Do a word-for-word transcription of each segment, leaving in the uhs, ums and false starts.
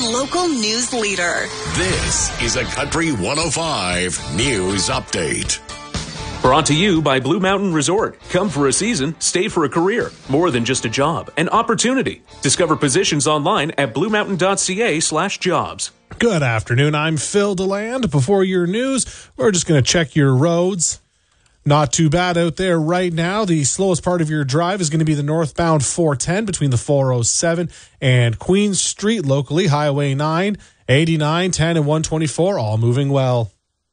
local news leader. This is a Country one oh five News Update. Brought to you by Blue Mountain Resort. Come for a season, stay for a career. More than just a job, an opportunity. Discover positions online at bluemountain.ca slash jobs. Good afternoon. I'm Phil DeLand. Before your news, we're just going to check your roads. Not too bad out there right now. The slowest part of your drive is going to be the northbound four ten between the four oh seven and Queen Street locally. Highway nine, eighty-nine, ten, and one twenty-four, all moving well.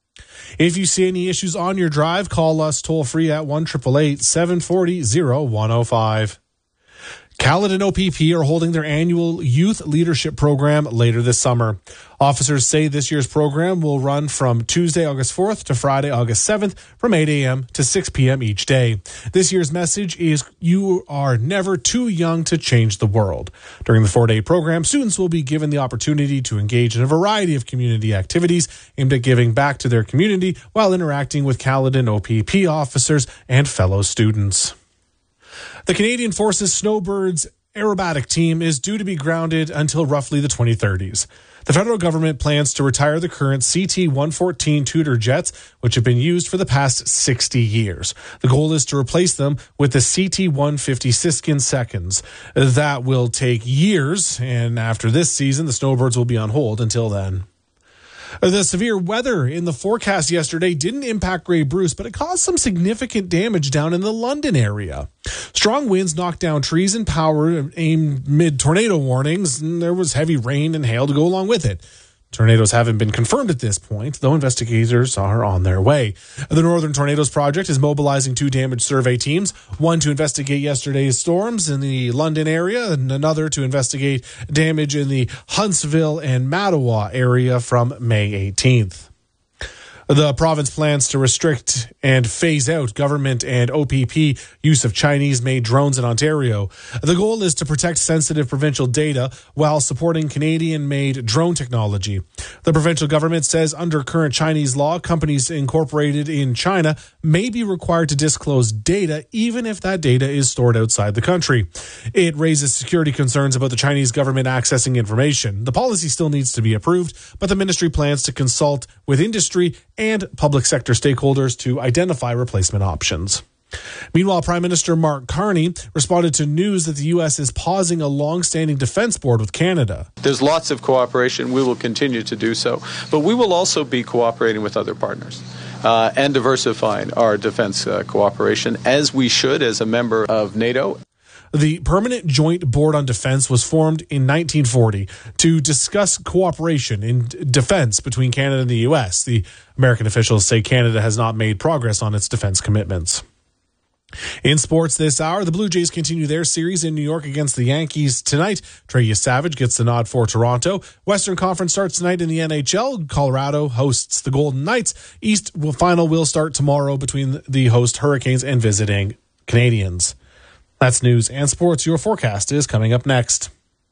If you see any issues on your drive, call us toll free at one eight eight eight, seven four zero, oh one oh five. Caledon O P P are holding their annual Youth Leadership Program later this summer. Officers say this year's program will run from Tuesday, August fourth to Friday, August seventh from eight a.m. to six p.m. each day. This year's message is you are never too young to change the world. During the four-day program, students will be given the opportunity to engage in a variety of community activities aimed at giving back to their community while interacting with Caledon O P P officers and fellow students. The Canadian Forces Snowbirds aerobatic team is due to be grounded until roughly the twenty thirties. The federal government plans to retire the current C T one fourteen Tudor jets, which have been used for the past sixty years. The goal is to replace them with the C T one fifty Siskin Seconds. That will take years, and after this season, the Snowbirds will be on hold until then. The severe weather in the forecast yesterday didn't impact Grey Bruce, but it caused some significant damage down in the London area. Strong winds knocked down trees and power aimed mid tornado warnings, and there was heavy rain and hail to go along with it. Tornadoes haven't been confirmed at this point, though investigators are on their way. The Northern Tornadoes Project is mobilizing two damage survey teams, one to investigate yesterday's storms in the London area and another to investigate damage in the Huntsville and Mattawa area from May eighteenth. The province plans to restrict and phase out government and O P P use of Chinese-made drones in Ontario. The goal is to protect sensitive provincial data while supporting Canadian-made drone technology. The provincial government says under current Chinese law, companies incorporated in China may be required to disclose data even if that data is stored outside the country. It raises security concerns about the Chinese government accessing information. The policy still needs to be approved, but the ministry plans to consult with industry and public sector stakeholders to identify replacement options. Meanwhile, Prime Minister Mark Carney responded to news that the U S is pausing a long-standing defense board with Canada. There's lots of cooperation. We will continue to do so. But we will also be cooperating with other partners uh, and diversifying our defense uh, cooperation, as we should as a member of NATO. The Permanent Joint Board on Defense was formed in nineteen forty to discuss cooperation in defense between Canada and the U S. The American officials say Canada has not made progress on its defense commitments. In sports this hour, the Blue Jays continue their series in New York against the Yankees tonight. Trey Savage gets the nod for Toronto. Western Conference starts tonight in the N H L. Colorado hosts the Golden Knights. East final will start tomorrow between the host Hurricanes and visiting Canadians. That's news and sports. Your forecast is coming up next.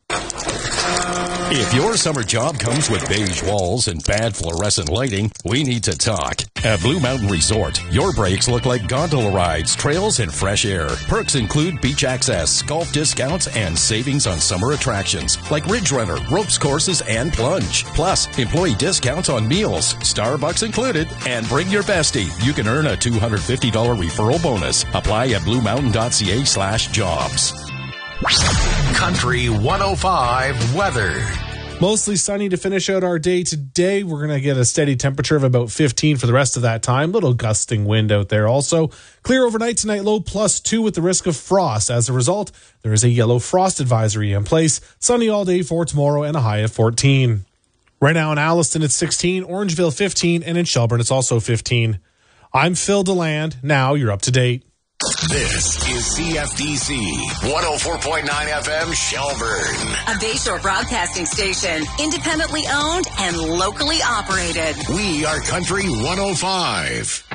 If your summer job comes with beige walls and bad fluorescent lighting, we need to talk. At Blue Mountain Resort, your breaks look like gondola rides, trails, and fresh air. Perks include beach access, golf discounts, and savings on summer attractions like Ridge Runner, ropes courses, and plunge. Plus, employee discounts on meals, Starbucks included, and bring your bestie. You can earn a two hundred fifty dollars referral bonus. Apply at bluemountain.ca slash jobs. Country one oh five weather. Mostly sunny to finish out our day today. We're going to get a steady temperature of about fifteen for the rest of that time. Little gusting wind out there also. Clear overnight tonight, low plus two with the risk of frost. As a result, there is a yellow frost advisory in place. Sunny all day for tomorrow and a high of fourteen. Right now in Alliston, it's sixteen, Orangeville fifteen, and in Shelburne, it's also fifteen. I'm Phil DeLand. Now you're up to date. This is C F D C one oh four point nine F M Shelburne. A Bayshore broadcasting station, independently owned and locally operated. We are Country one oh five.